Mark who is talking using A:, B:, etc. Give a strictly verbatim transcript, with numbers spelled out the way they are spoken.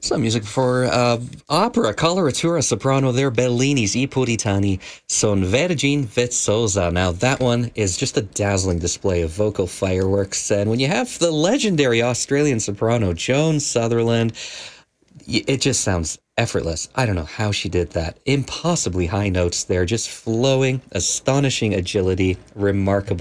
A: Some music for uh, opera, coloratura, soprano there, Bellini's I Puritani son vergine vezzosa. Now, that one is just a dazzling display of vocal fireworks. And when you have the legendary Australian soprano, Joan Sutherland, it just sounds effortless. I don't know how she did that. Impossibly high notes there, just flowing, astonishing agility, remarkable.